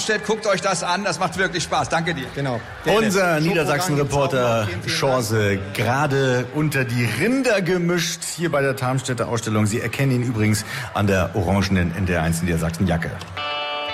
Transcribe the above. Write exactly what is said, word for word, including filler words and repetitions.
Tarmstedt, guckt euch das an, das macht wirklich Spaß. Danke dir. Genau. Unser Niedersachsen-Reporter Chance gerade unter die Rinder gemischt hier bei der Tarmstädter Ausstellung. Sie erkennen ihn übrigens an der orangenen N D R eins Niedersachsen-Jacke.